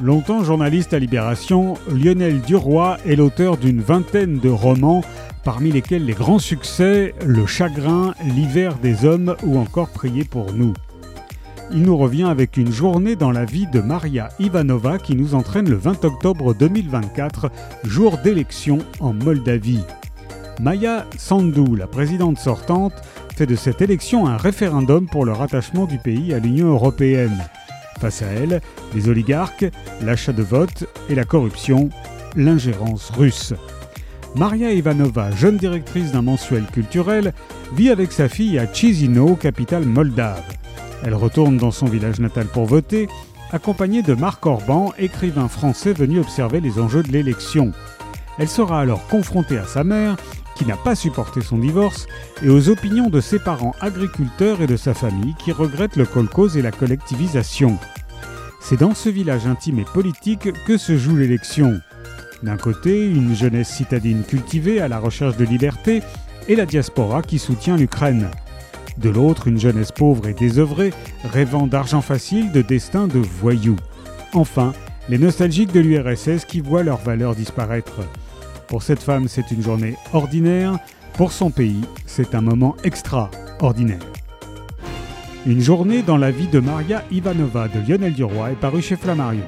Longtemps journaliste à Libération, Lionel Duroy est l'auteur d'une vingtaine de romans, parmi lesquels les grands succès Le Chagrin, L'hiver des hommes ou encore Priez pour nous. Il nous revient avec une journée dans la vie de Maria Ivanova qui nous entraîne le 20 octobre 2024, jour d'élection en Moldavie. Maia Sandu, la présidente sortante, fait de cette élection un référendum pour le rattachement du pays à l'Union européenne. Face à elle, les oligarques, l'achat de vote et la corruption, l'ingérence russe. Maria Ivanova, jeune directrice d'un mensuel culturel, vit avec sa fille à Chisinau, capitale moldave. Elle retourne dans son village natal pour voter, accompagnée de Marc Orban, écrivain français venu observer les enjeux de l'élection. Elle sera alors confrontée à sa mère, qui n'a pas supporté son divorce, et aux opinions de ses parents agriculteurs et de sa famille qui regrettent le kolkhoz et la collectivisation. C'est dans ce village intime et politique que se joue l'élection. D'un côté, une jeunesse citadine cultivée à la recherche de liberté et la diaspora qui soutient l'Ukraine. De l'autre, une jeunesse pauvre et désœuvrée, rêvant d'argent facile, de destin de voyous. Enfin, les nostalgiques de l'URSS qui voient leurs valeurs disparaître. Pour cette femme, c'est une journée ordinaire. Pour son pays, c'est un moment extraordinaire. Une journée dans la vie de Maria Ivanova de Lionel Duroy est paru chez Flammarion.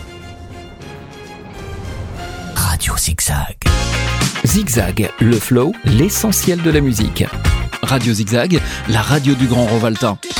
Radio Zigzag. Zigzag, le flow, l'essentiel de la musique. Radio Zigzag, la radio du Grand Rovaltin.